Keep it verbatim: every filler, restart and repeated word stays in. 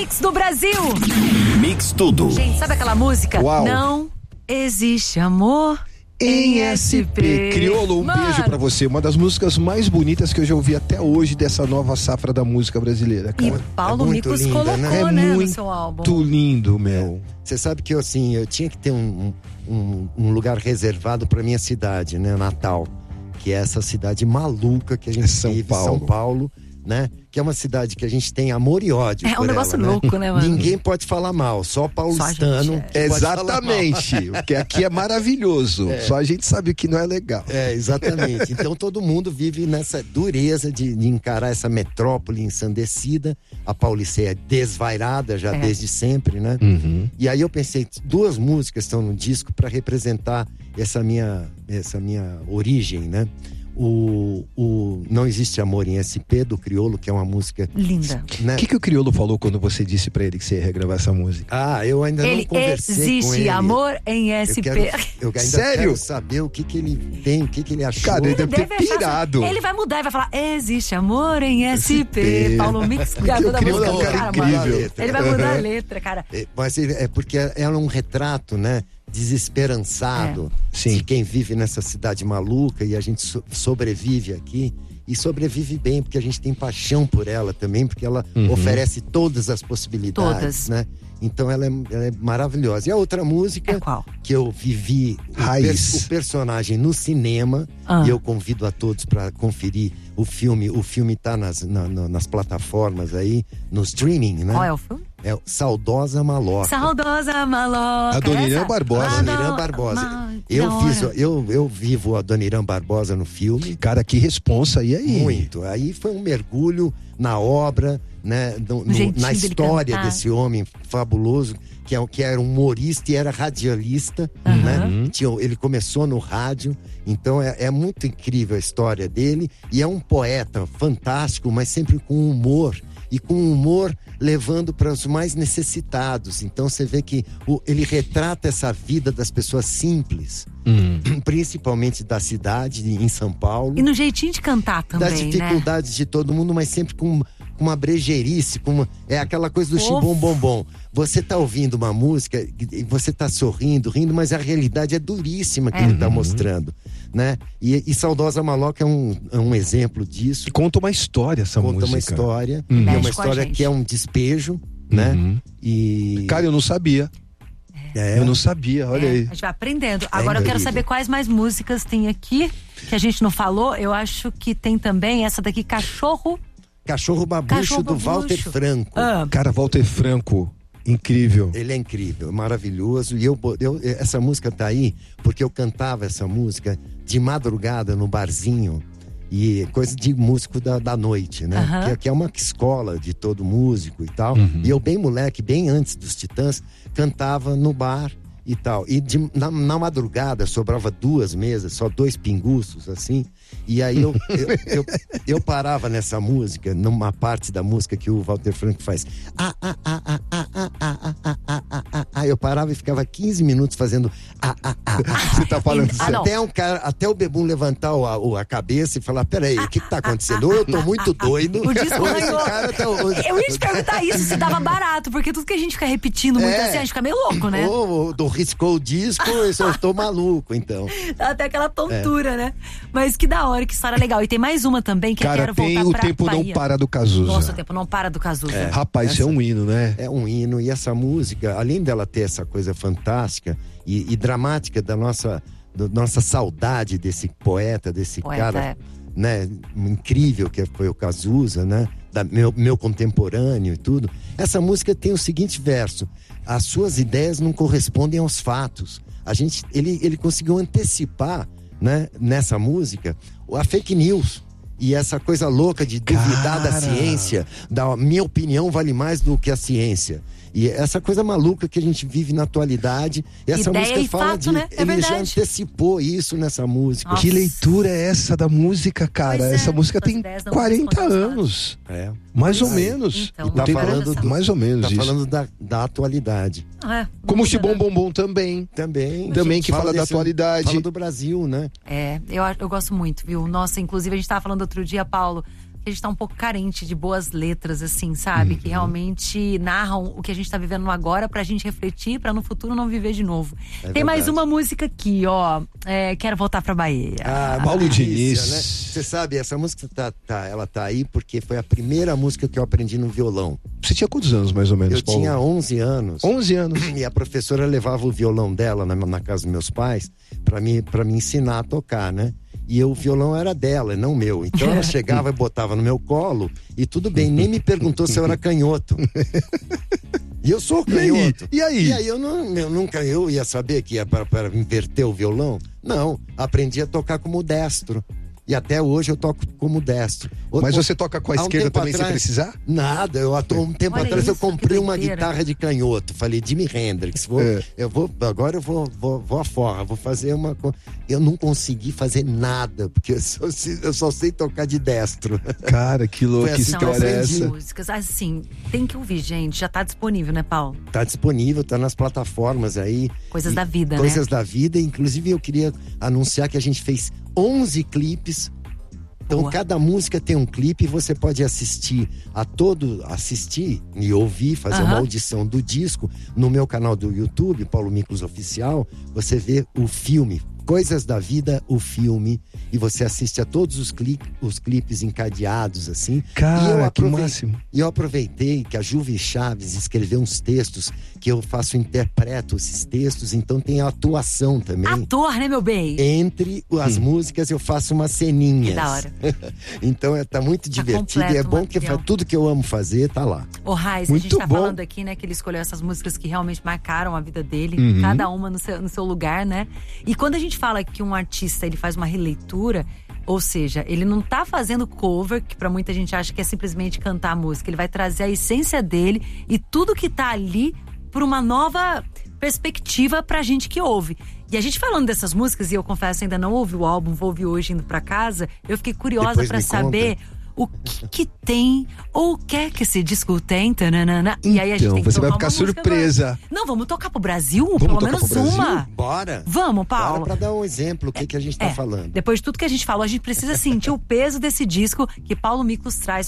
Mix do Brasil. Mix tudo. Gente, sabe aquela música? Uau. Não existe amor em S P. Criolo, um Mano. beijo pra você. Uma das músicas mais bonitas que eu já ouvi até hoje dessa nova safra da música brasileira, E cara. Paulo É muito Micos linda, colocou, né? É né, no muito seu álbum. Muito lindo, meu. Você sabe que eu, assim, eu tinha que ter um, um, um lugar reservado pra minha cidade, né? Natal. Que é essa cidade maluca que a gente É São vive, Paulo. São Paulo, né? Que é uma cidade que a gente tem amor e ódio É um por negócio ela, louco, né, mano? Ninguém pode falar mal, só paulistano. Só a gente, que pode falar mal. Exatamente. Porque aqui é maravilhoso. Só a gente sabe o que não é legal. É, exatamente. Então todo mundo vive nessa dureza de, de encarar essa metrópole ensandecida. A Pauliceia é desvairada já É. desde sempre, né? Uhum. E aí eu pensei, duas músicas estão no disco para representar essa minha, essa minha origem, né? O, o Não Existe Amor em S P, do Criolo, que é uma música... Linda. Né? O que, que o Criolo falou quando você disse pra ele que você ia regravar essa música? Ah, eu ainda Ele não conversei com existe ele. amor em S Eu, P. quero, eu ainda Sério? quero saber o que, que ele tem, o que, que ele achou. Cara, ele deve ter Deve achar- pirado. Ele vai mudar e vai falar: existe amor em S P. S P. Paulo Mix gravou da Criolo música é um do cara cara, incrível. mano. Ele vai mudar a letra, cara. É, mas ele- é porque é um retrato, né? Desesperançado É. Sim. de quem vive nessa cidade maluca e a gente so- sobrevive aqui. E sobrevive bem, porque a gente tem paixão por ela também, porque ela Uhum. oferece todas as possibilidades, Todas. né? Então ela é, ela é maravilhosa. E a outra música É qual? que eu vivi o, Raiz. o personagem no cinema, Ah. e eu convido a todos para conferir o filme. O filme tá nas, na- na- nas plataformas aí, no streaming, né? Qual é o filme? É o Saudosa Maloca. Saudosa Maloca. Adoniran essa? Barbosa. Ah, Adoniran não. Barbosa. Ma- Eu da fiz, hora. eu, eu vivo a Adoniran Barbosa no filme. Cara, que responsa. E aí? Muito. Aí foi um mergulho na obra, né? no- no- jeitinho na dele história cantar. desse homem fabuloso, que, é, que era humorista e era radialista, Aham. né? Tinha- ele começou no rádio, então é, é muito incrível a história dele. E é um poeta fantástico, mas sempre com humor. E com humor levando para os mais necessitados. Então você vê que o- ele retrata essa vida das pessoas simples, Hum. principalmente da cidade, em São Paulo. E no jeitinho de cantar também, Das né? dificuldades de todo mundo, mas sempre com, com uma brejeirice, com uma, é aquela coisa do Fofo. chibom bombom. Você tá ouvindo uma música e você tá sorrindo, rindo, mas a realidade é duríssima que É. ele tá mostrando, né? E, e Saudosa Maloca é um, é um exemplo disso. Conta uma história essa Conta música. uma história, Uhum. e é Mexe uma com a história gente. que é um despejo, né? Uhum. E Cara, eu não sabia. é, Eu não sabia, olha É, aí. a gente vai aprendendo. Agora eu quero incrível. saber quais mais músicas tem aqui que a gente não falou. Eu acho que tem também essa daqui, Cachorro. Cachorro Babucho Cachorro do Walter Babucho. Franco. Ah, Cara, Walter Franco, incrível. Ele é incrível, maravilhoso. E eu, eu, essa música tá aí porque eu cantava essa música de madrugada no barzinho. E coisa de músico da, da noite, né? Aham. Que, que é uma escola de todo músico e tal. Uhum. E eu, bem moleque, bem antes dos Titãs, cantava no bar e tal. E de- na, na madrugada sobrava duas mesas, só dois pinguços, assim. E aí eu, eu, eu, eu parava nessa música, numa parte da música que o Walter Franco faz. Ah, ah, ah, ah, ah, ah, ah, ah, ah, ah, ah, ah, ah. Eu parava e ficava quinze minutos fazendo ah, ah, ah, ah. Você tá falando Ah, sério? não. Até, um cara, até o Bebum levantar o- a, o- a cabeça e falar: peraí, o que, que tá acontecendo? Ou eu tô muito doido. O disco ou esse ganhou. cara tá- ou- eu ia te perguntar isso, se dava barato, porque tudo que a gente fica repetindo muito É. assim, a gente fica meio louco, né? Ou ou riscou o disco, eu só tô maluco, então. Dá até aquela tontura, né? Mas que da hora, que história legal. E tem mais uma também que eu Cara, quero tem voltar O pra Tempo Não Bahia. Para do Cazuza. Nossa, o tempo não para do Cazuza. Rapaz, isso é um hino, né? É um hino, e essa música, além dela ter essa coisa fantástica e, e dramática da nossa, da nossa saudade desse poeta, desse Poeta, cara, é. né, incrível que foi o Cazuza, né? Da, meu, meu contemporâneo e tudo. Essa música tem o seguinte verso: as suas ideias não correspondem aos fatos. A gente, ele, ele conseguiu antecipar, né, nessa música, a fake news. E essa coisa louca de duvidar da Cara. ciência, da minha opinião vale mais do que a ciência. E essa coisa maluca que a gente vive na atualidade. E essa Ideia música e fala fato, de. né? É ele já verdade. antecipou isso nessa música. Nossa. Que leitura é essa da música, cara? Pois é, Essa música suas tem ideias não quarenta correspondem aos anos. É. Mais ou Aí. menos. Então, O tá tempo- falando do- mais ou menos Tá isso. falando da, da atualidade. É, Como o muda, Chibom né? Bombom também. Também. Também que fala da desse- atualidade. Fala do Brasil, né? É, eu, eu gosto muito, viu? Nossa, inclusive a gente tava falando outro dia, Paulo, que a gente tá um pouco carente de boas letras, assim, sabe? Uhum. Que realmente narram o que a gente tá vivendo no agora pra gente refletir, pra no futuro não viver de novo. É Tem verdade. mais uma música aqui, ó. É, Quero Voltar pra Bahia. Ah, Paulo delícia, Diniz. né? Você sabe, essa música tá, tá, ela tá aí porque foi a primeira música que eu aprendi no violão. Você tinha quantos anos, mais ou menos, Eu Paulo? tinha onze anos. onze anos. E a professora levava o violão dela na, na casa dos meus pais pra me, pra me ensinar a tocar, né? E eu, o violão era dela, não meu. Então ela chegava e botava no meu colo e tudo bem, nem me perguntou se eu era canhoto. E eu sou canhoto. E aí? E aí eu, não, eu nunca eu ia saber que ia para, para inverter o violão? Não, aprendi a tocar como destro. E até hoje eu toco como destro. O- Mas o- você toca com a há um esquerda tempo também, se atrás- precisar? Nada, eu há um tempo Olha atrás eu isso, que comprei uma doideira. guitarra de canhoto. Falei, Jimi Hendrix, vou, É. eu vou, agora eu vou, vou, vou à forra, vou fazer uma. co- Eu não consegui fazer nada, porque eu só, se- eu só sei tocar de destro. Cara, que louco, Foi que assim São que eu história é essas essa? músicas, assim, tem que ouvir, gente. Já tá disponível, né, Paulo? Tá disponível, tá nas plataformas aí. Coisas E- da vida, Coisas né? da vida. Inclusive, eu queria anunciar que a gente fez onze clipes. Então, Boa. cada música tem um clipe e você pode assistir a todo, assistir e ouvir, fazer uma Aham. audição do disco no meu canal do YouTube, Paulo Miklos Oficial. Você vê o filme, Coisas da Vida, o filme, e você assiste a todos os, cli os clipes encadeados, assim. Cara, e eu que aprovei- máximo. E eu aproveitei que a Juve Chaves escreveu uns textos que eu faço, interpreto esses textos, então tem a atuação também. Ator, né, meu bem? Entre as músicas eu faço umas ceninhas. Que da hora. Então é, tá muito divertido completo e é o bom que material. fa- tudo que eu amo fazer tá lá. O Raiz, a Muito gente tá bom. falando aqui, né, que ele escolheu essas músicas que realmente marcaram a vida dele, Uhum. cada uma no seu, no seu lugar, né? E quando a gente fala que um artista, ele faz uma releitura, ou seja, ele não tá fazendo cover, que pra muita gente acha que é simplesmente cantar a música, ele vai trazer a essência dele e tudo que tá ali por uma nova perspectiva pra gente que ouve. E a gente falando dessas músicas, e eu confesso, ainda não ouvi o álbum, vou ouvir hoje indo pra casa, eu fiquei curiosa Depois pra me saber o que que tem, ou o que é que esse disco tem, tananana. E aí a gente Então, tem que você vai tocar ficar uma música surpresa. agora. Não, vamos tocar pro Brasil, pelo tocar menos pro Brasil? uma. Bora! Vamos, Bora Paulo. pra dar um exemplo, o que, que a gente tá É, falando. Depois de tudo que a gente falou, a gente precisa sentir o peso desse disco que Paulo Miklos traz